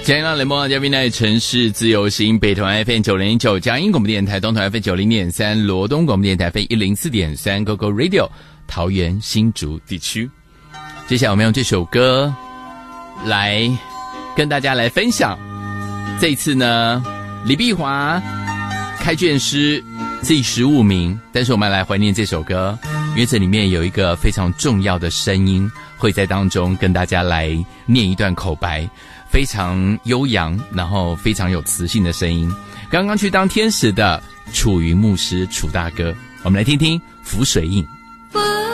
今天让雷梦嘉宾在城市自由行，北团 FM 90.9，嘉音广播电台东团 FM 90.3，罗东广播电台 FM 104.3 ，GoGo Radio 桃园新竹地区。接下来我们用这首歌来跟大家来分享。这一次呢，李碧华开卷诗第15名，但是我们来怀念这首歌，因为这里面有一个非常重要的声音会在当中跟大家来念一段口白。非常悠扬，然后非常有磁性的声音。刚刚去当天使的楚云牧师楚大哥，我们来听听浮水印。